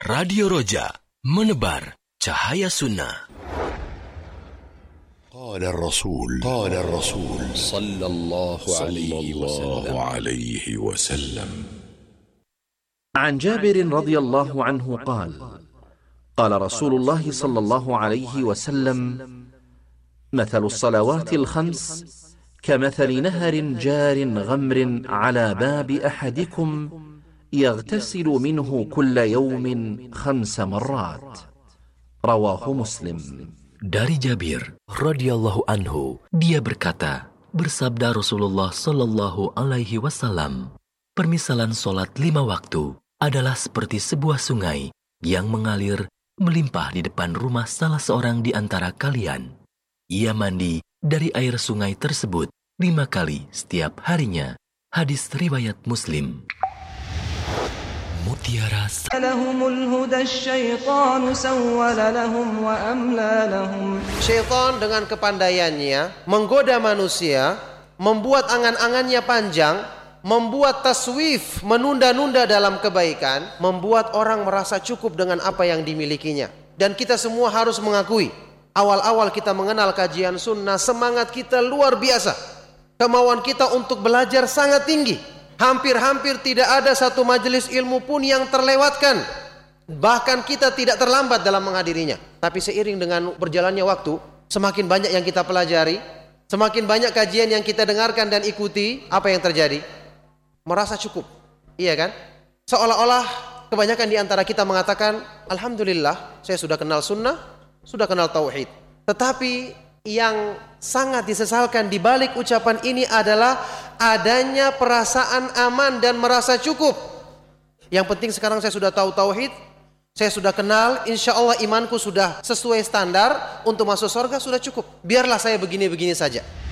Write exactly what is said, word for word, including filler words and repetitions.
Radio Roja, menebar cahaya sunnah. قال الرسول قال الرسول صلى الله عليه وسلم عن جابر رضي الله عنه قال قال رسول الله صلى الله عليه وسلم مثل الصلوات الخمس كمثل نهر جار غمر على باب أحدكم يغتسل منه كل يوم خمس مرات. رواه مسلم. Dari Jabir radhiyallahu anhu, dia berkata, bersabda Rasulullah sallallahu alaihi wasallam, permisalan solat lima waktu adalah seperti sebuah sungai yang mengalir melimpah di depan rumah salah seorang di antara kalian. Ia mandi dari air sungai tersebut lima kali setiap harinya. Hadis riwayat Muslim. Mutiara Syaitan dengan kepandaiannya menggoda manusia, membuat angan-angannya panjang, membuat taswif, menunda-nunda dalam kebaikan, membuat orang merasa cukup dengan apa yang dimilikinya. Dan kita semua harus mengakui, awal-awal kita mengenal kajian sunnah, semangat kita luar biasa, kemauan kita untuk belajar sangat tinggi. Hampir-hampir tidak ada satu majelis ilmu pun yang terlewatkan. Bahkan kita tidak terlambat dalam menghadirinya. Tapi seiring dengan berjalannya waktu, semakin banyak yang kita pelajari, semakin banyak kajian yang kita dengarkan dan ikuti, apa yang terjadi? Merasa cukup. Iya kan? Seolah-olah kebanyakan di antara kita mengatakan, alhamdulillah, saya sudah kenal sunnah, sudah kenal tauhid. Tetapi yang sangat disesalkan di balik ucapan ini adalah adanya perasaan aman dan merasa cukup. Yang penting sekarang saya sudah tahu tauhid, saya sudah kenal, insya Allah imanku sudah sesuai standar untuk masuk surga, sudah cukup. Biarlah saya begini-begini saja.